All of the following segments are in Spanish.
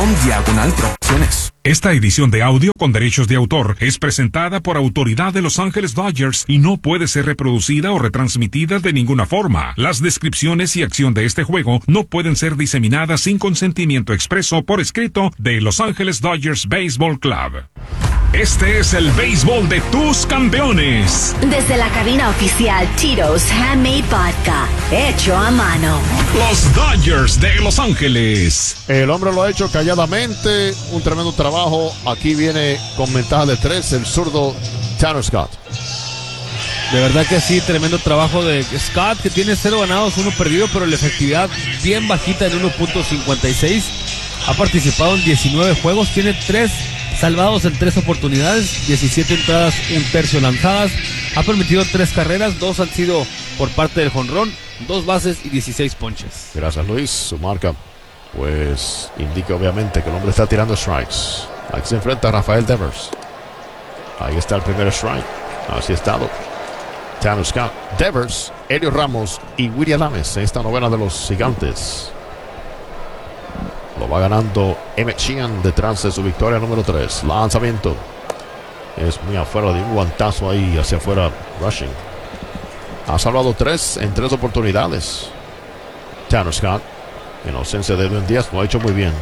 diagonal-promociones. Esta edición de audio con derechos de autor es presentada por autoridad de Los Ángeles Dodgers y no puede ser reproducida o retransmitida de ninguna forma. Las descripciones y acción de este juego no pueden ser diseminadas sin consentimiento expreso por escrito de Los Ángeles Dodgers Baseball Club. Este es el béisbol de tus campeones. Desde la cabina oficial Tito's Handmade Vodka, hecho a mano. Los Dodgers de Los Ángeles. El hombre lo ha hecho calladamente, un tremendo trabajo. Aquí viene con ventaja de 3 el zurdo Tanner Scott. De verdad que sí, tremendo trabajo de Scott, que tiene 0 ganados, 1 perdido, pero la efectividad bien bajita en 1.56. Ha participado en 19 juegos, tiene 3 salvados en 3 oportunidades, 17 entradas, 1/3 lanzadas. Ha permitido 3 carreras, 2 han sido por parte del jonrón, 2 bases y 16 ponches. Gracias, Luis. Su marca pues indica obviamente que el hombre está tirando strikes. Aquí se enfrenta a Rafael Devers. Ahí está el primer strike. Así ha estado Tanner Scott, Devers, Elio Ramos y Willy Adames en esta novena de los Gigantes. Lo va ganando Emmett Sheehan detrás de su victoria número 3. Lanzamiento. Es muy afuera, de un guantazo ahí hacia afuera. Rushing. Ha salvado 3 en 3 oportunidades. Tanner Scott, en ausencia de Edwin Díaz, lo ha hecho muy bien.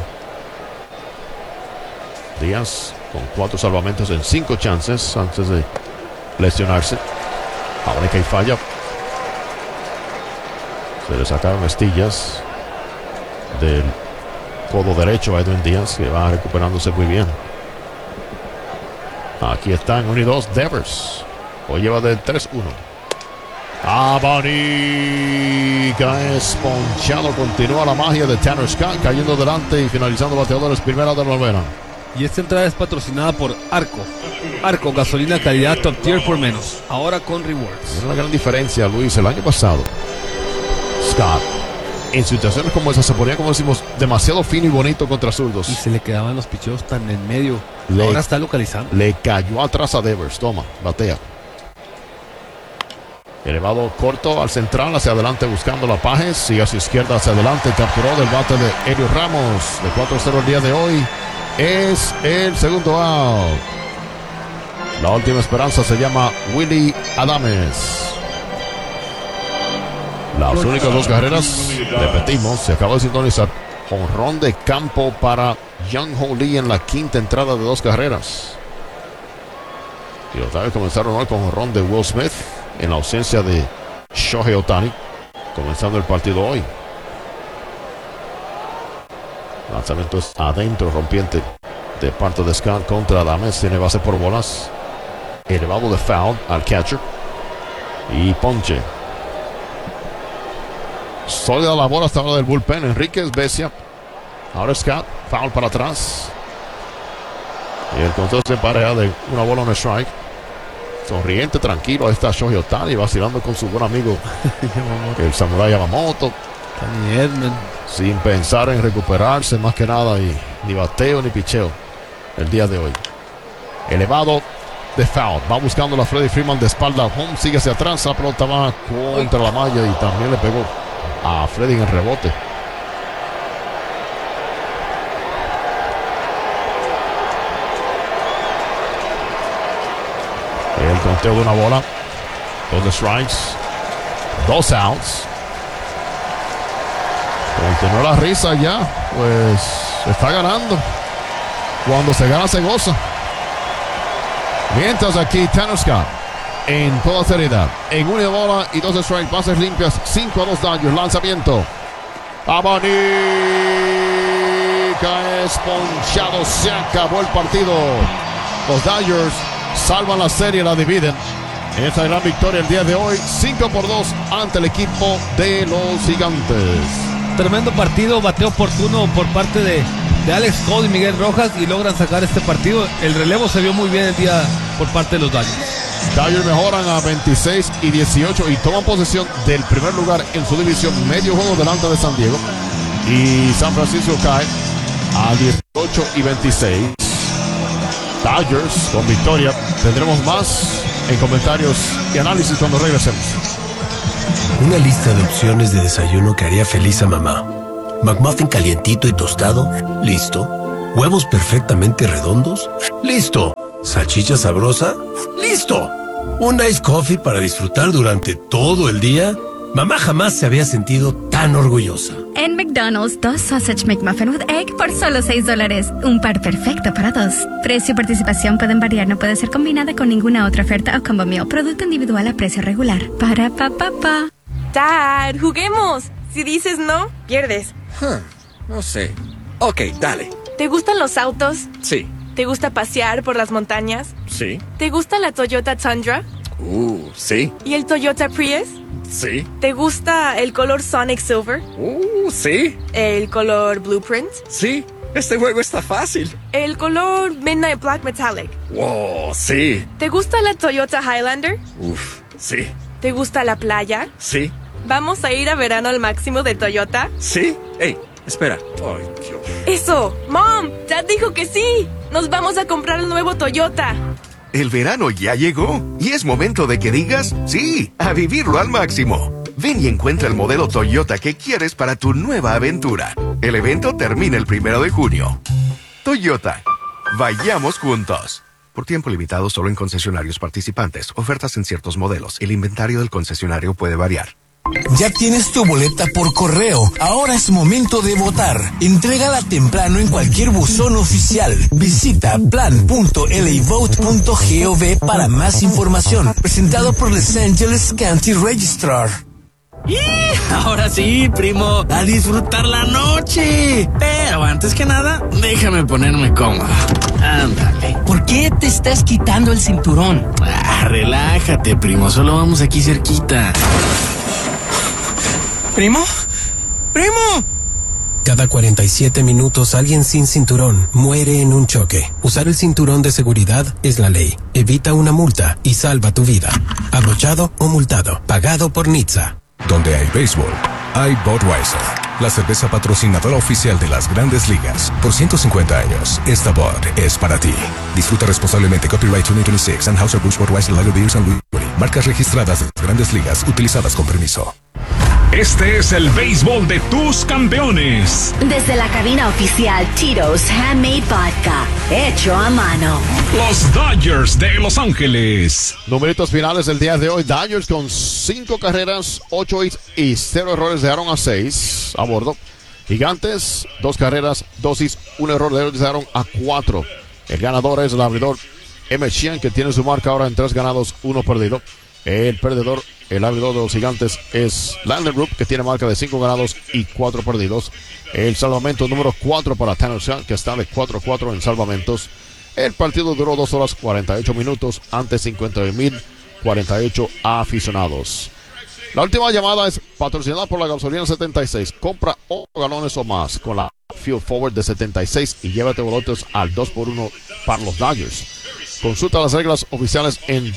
Díaz con 4 salvamentos en 5 chances antes de lesionarse. Ahora que hay falla. Se le sacaron astillas del codo derecho a Edwin Díaz, que va recuperándose muy bien. Aquí están 1 y 2 Devers. Hoy lleva del 3-1. Abanica es ponchado. Continúa la magia de Tanner Scott, cayendo delante y finalizando bateadores, primera de la novena. Y esta entrada es patrocinada por Arco. Arco, gasolina calidad top tier por menos. Ahora con rewards. Es una gran diferencia, Luis. El año pasado, Scott, en situaciones como esa, se ponía, como decimos, demasiado fino y bonito contra zurdos. Y se le quedaban los picheos tan en medio. Ahora está localizando. Le cayó atrás a Devers. Toma, batea. Elevado corto al central, hacia adelante buscando la Pajes. Sigue a su izquierda, hacia adelante. Capturó del bate de Elio Ramos. De 4-0 el día de hoy. Es el segundo out. La última esperanza se llama Willy Adames. Las únicas 2 carreras, repetimos, se acabó de sintonizar. Jonrón de campo para Young-Ho Lee en la 5ª entrada de 2 carreras. Y los Dodgers comenzaron hoy con jonrón de Will Smith en la ausencia de Shohei Ohtani, comenzando el partido hoy. Lanzamiento es adentro, rompiente de parte de Scott contra Adames. Tiene base por bolas. Elevado de foul al catcher. Y ponche. Sólida la bola hasta ahora del bullpen. Enríquez, Becia. Ahora Scott. Foul para atrás. Y el conteo se empareja de una bola, un strike. Sonriente, tranquilo. Ahí está Shohei Ohtani vacilando con su buen amigo el Samurai Yamamoto. Danny Edman. Sin pensar en recuperarse más que nada. Y ni bateo ni picheo el día de hoy. Elevado de foul. Va buscando la Freddie Freeman de espalda. Home sigue hacia atrás. La pelota va contra la malla y también le pegó a Freddie en el rebote. El conteo de una bola. 2 strikes. 2 outs. Continúa la risa ya. Pues está ganando. Cuando se gana se goza. Mientras aquí Tanner Scott, en toda seriedad, en 1 bola y 2 strikes, bases limpias, 5-2 Dodgers. Lanzamiento. Abanica es ponchado. Se acabó el partido. Los Dodgers salvan la serie, la dividen. Esta gran victoria el día de hoy, 5-2 ante el equipo de los Gigantes. Tremendo partido, bateo oportuno por parte de Alex Cole y Miguel Rojas, y logran sacar este partido. El relevo se vio muy bien el día por parte de los Dodgers. Dodgers mejoran a 26-18 y toman posesión del primer lugar en su división, medio juego delante de San Diego. Y San Francisco cae a 18-26. Dodgers con victoria. Tendremos más en comentarios y análisis cuando regresemos. Una lista de opciones de desayuno que haría feliz a mamá. McMuffin calientito y tostado, listo. ¿Huevos perfectamente redondos? ¡Listo! ¿Salchicha sabrosa? ¡Listo! ¿Un iced coffee para disfrutar durante todo el día? Mamá jamás se había sentido tan orgullosa. En McDonald's, 2 Sausage McMuffin with Egg por solo $6. Un par perfecto para dos. Precio y participación pueden variar, no puede ser combinada con ninguna otra oferta o combo meal. Producto individual a precio regular. Para pa pa pa. Dad, juguemos. Si dices no, pierdes. No sé. Ok, dale. ¿Te gustan los autos? Sí. ¿Te gusta pasear por las montañas? Sí. ¿Te gusta la Toyota Tundra? Sí. ¿Y el Toyota Prius? Sí. ¿Te gusta el color Sonic Silver? Sí. ¿El color Blueprint? Sí. Este juego está fácil. ¿El color Midnight Black Metallic? Wow, sí. ¿Te gusta la Toyota Highlander? Sí. ¿Te gusta la playa? Sí. ¿Vamos a ir a verano al máximo de Toyota? Sí. Ey, espera. Ay, Dios. ¡Eso! ¡Mom! ¡Dad dijo que sí! ¡Nos vamos a comprar el nuevo Toyota! El verano ya llegó y es momento de que digas sí, a vivirlo al máximo. Ven y encuentra el modelo Toyota que quieres para tu nueva aventura. El evento termina el 1 de junio. Toyota. Vayamos juntos. Por tiempo limitado solo en concesionarios participantes. Ofertas en ciertos modelos. El inventario del concesionario puede variar. Ya tienes tu boleta por correo. Ahora es momento de votar. Entrégala temprano en cualquier buzón oficial. Visita plan.lavote.gov para más información. Presentado por Los Angeles County Registrar. Ahora sí, primo, a disfrutar la noche. Pero antes que nada, déjame ponerme cómodo. Ándale. ¿Por qué te estás quitando el cinturón? Relájate, primo, solo vamos aquí cerquita. ¿Primo? ¡Primo! Cada 47 minutos alguien sin cinturón muere en un choque. Usar el cinturón de seguridad es la ley. Evita una multa y salva tu vida. Abrochado o multado. Pagado por NHTSA. Donde hay béisbol, hay Budweiser, la cerveza patrocinadora oficial de las Grandes Ligas. Por 150 años, esta Bud es para ti. Disfruta responsablemente. Copyright 2026, Anheuser-Busch Budweiser Lager Beers and Brewery. Marcas registradas de las Grandes Ligas, utilizadas con permiso. Este es el béisbol de tus campeones. Desde la cabina oficial Tito's Handmade Vodka, hecho a mano. Los Dodgers de Los Ángeles. Numeritos finales del día de hoy. Dodgers con 5 carreras, 8 hits y 0 errores, dejaron a 6 a bordo. Gigantes, 2 carreras, 2 hits, 1 error, dejaron a 4. El ganador es el abridor Emmett Sheehan, que tiene su marca ahora en 3 ganados, 1 perdido. El perdedor, el abridor de los Gigantes, es Landon Roop, que tiene marca de 5 ganados y 4 perdidos. El salvamento número 4 para Tanner Scott, que está de 4-4 en salvamentos. El partido duró 2 horas 48 minutos ante 50,048 aficionados. La última llamada es patrocinada por la gasolina 76. Compra 8 galones o más con la Fuel Forward de 76 y llévate boletos al 2x1 para los Dodgers. Consulta las reglas oficiales en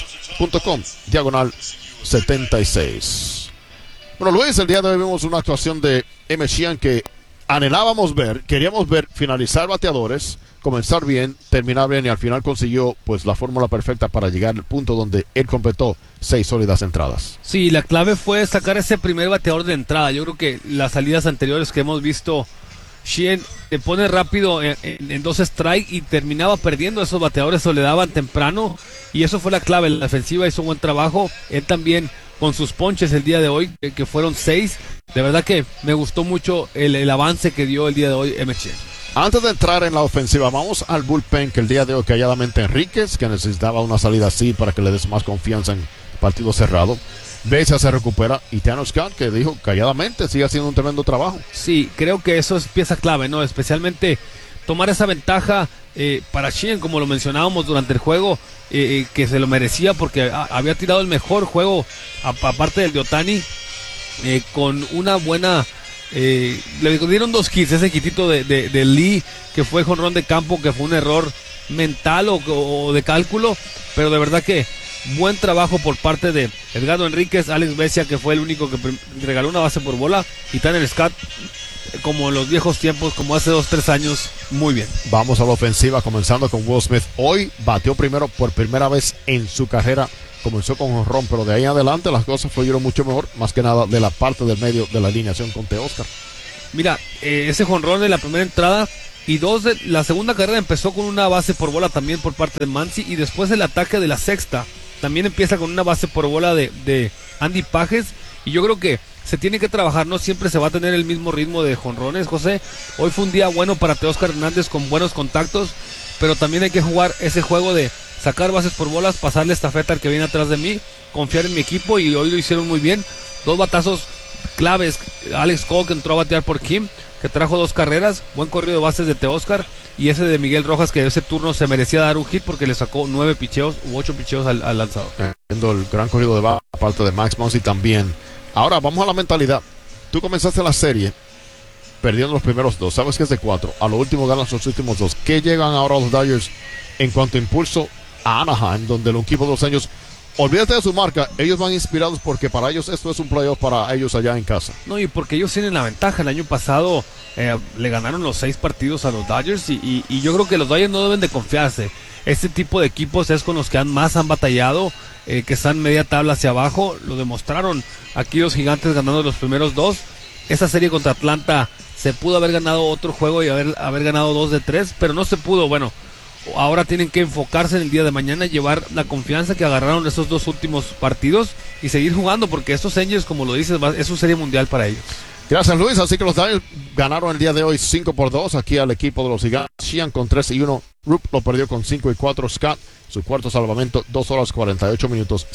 Dodgers.com/76. Bueno, Luis, el día de hoy vimos una actuación de Emmett Sheehan que anhelábamos ver, queríamos ver finalizar bateadores, comenzar bien, terminar bien y al final consiguió pues la fórmula perfecta para llegar al punto donde él completó 6 sólidas entradas. Sí, la clave fue sacar ese primer bateador de entrada. Yo creo que las salidas anteriores que hemos visto, Sheehan te pone rápido en 2 strikes y terminaba perdiendo esos bateadores o le daban temprano y eso fue la clave. La defensiva hizo un buen trabajo, él también con sus ponches el día de hoy, que fueron 6. De verdad que me gustó mucho el avance que dio el día de hoy Emmett Sheehan. Antes de entrar en la ofensiva, vamos al bullpen, que el día de hoy calladamente Enríquez, que necesitaba una salida así para que le des más confianza en partido cerrado. Besa se recupera y Tanner Scott, que dijo calladamente, sigue haciendo un tremendo trabajo. Sí, creo que eso es pieza clave, ¿no? Especialmente tomar esa ventaja para Sheehan, como lo mencionábamos durante el juego, que se lo merecía porque había tirado el mejor juego, aparte del de Ohtani, con una buena... le dieron 2 hits, ese quitito de Lee, que fue jonrón de campo, que fue un error mental o de cálculo, pero de verdad que buen trabajo por parte de Edgardo Enríquez, Alex Vesia, que fue el único que regaló una base por bola, y Tanner Scott, como en los viejos tiempos, como hace 2-3 años, muy bien. Vamos a la ofensiva, comenzando con Will Smith. Hoy bateó primero por primera vez en su carrera. Comenzó con jonrón, pero de ahí en adelante las cosas fluyeron mucho mejor, más que nada de la parte del medio de la alineación con Teóscar. Mira, ese jonrón de la primera entrada Y la segunda carrera empezó con una base por bola también por parte de Muncy, y después el ataque de la sexta también empieza con una base por bola de Andy Pages, y yo creo que se tiene que trabajar, no siempre se va a tener el mismo ritmo de jonrones, José. Hoy fue un día bueno para Teóscar Hernández con buenos contactos, pero también hay que jugar ese juego de sacar bases por bolas, pasarle estafeta al que viene atrás de mí, confiar en mi equipo, y hoy lo hicieron muy bien. 2 batazos claves, Alex Cole, que entró a batear por Kim, que trajo 2 carreras, buen corrido de bases de Teóscar, y ese de Miguel Rojas, que ese turno se merecía dar un hit porque le sacó 9 picheos u 8 picheos al lanzador. Viendo el gran corrido de base aparte de Max Muncy también. Ahora vamos a la mentalidad. Tú comenzaste la serie perdiendo los primeros 2, sabes que es de 4, a lo último ganas los últimos 2. ¿Qué llegan ahora los Dodgers en cuanto a impulso a Anaheim, donde el equipo de los años, olvídate de su marca, ellos van inspirados porque para ellos esto es un playoff para ellos allá en casa? No, y porque ellos tienen la ventaja. El año pasado le ganaron los 6 partidos a los Dodgers, y yo creo que los Dodgers no deben de confiarse. Este tipo de equipos es con los que más han batallado, que están media tabla hacia abajo. Lo demostraron aquí los Gigantes ganando los primeros 2. Esa serie contra Atlanta se pudo haber ganado otro juego y haber ganado 2 de 3, pero no se pudo. Bueno, ahora tienen que enfocarse en el día de mañana, llevar la confianza que agarraron esos 2 últimos partidos y seguir jugando, porque estos Angels, como lo dices, es una serie mundial para ellos. Gracias, Luis. Así que los Dodgers ganaron el día de hoy 5-2 aquí al equipo de los Gigantes. Sheehan con 3-1, Rupp lo perdió con 5-4, Scott su cuarto salvamento, 2 horas 48 minutos,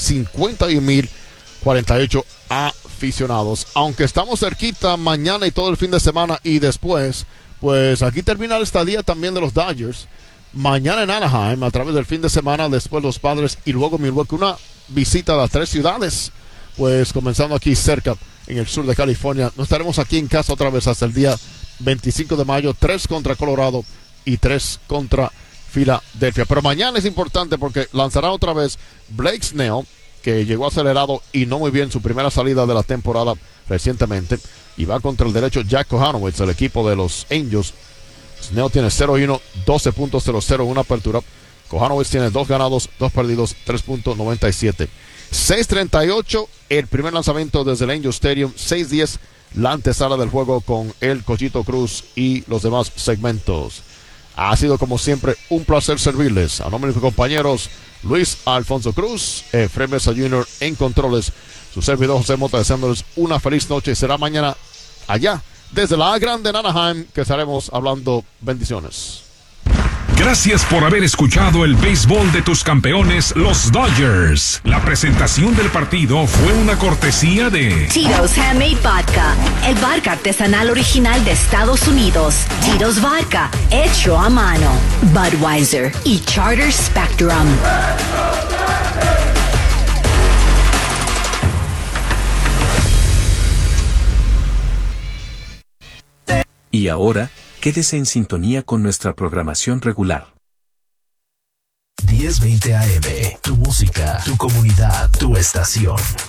51,048 aficionados. Aunque estamos cerquita mañana y todo el fin de semana y después, pues aquí termina el estadía también de los Dodgers. Mañana en Anaheim, a través del fin de semana, después los Padres y luego Milwaukee, una visita a las 3 ciudades, pues comenzando aquí cerca en el sur de California. No estaremos aquí en casa otra vez hasta el día 25 de mayo, 3 contra Colorado y 3 contra Filadelfia. Pero mañana es importante porque lanzará otra vez Blake Snell, que llegó acelerado y no muy bien su primera salida de la temporada recientemente, y va contra el derecho Jack Kohanowitz, el equipo de los Angels. Snell tiene 0-1, 12.00 una apertura. Kohanowitz tiene 2 ganados, 2 perdidos, 3.97. 6:38 el primer lanzamiento desde el Angel Stadium. 6:10 la antesala del juego con el Cochito Cruz y los demás segmentos. Ha sido como siempre un placer servirles. A nombre de mis compañeros Luis Alfonso Cruz, Efraín Mesa Jr. en controles, su servidor José Mota, deseándoles una feliz noche. Será mañana allá desde la Grande en Anaheim que estaremos hablando. Bendiciones. Gracias por haber escuchado el béisbol de tus campeones, los Dodgers. La presentación del partido fue una cortesía de Tito's Handmade Vodka, el vodka artesanal original de Estados Unidos. Tito's Vodka, hecho a mano. Budweiser y Charter Spectrum. Y ahora, quédese en sintonía con nuestra programación regular. 1020 AM, tu música, tu comunidad, tu estación.